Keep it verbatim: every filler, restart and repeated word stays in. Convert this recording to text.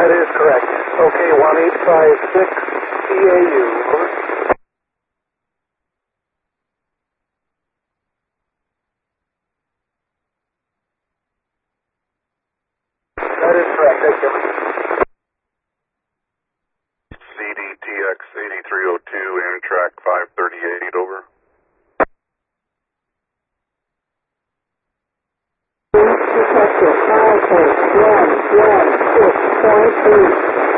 That is correct. Okay, one eight five six T A U. Over. That is correct. Thank you. C D T X eighty-three oh two, Amtrak five thirty-eight, over. Detective five point one one six point three.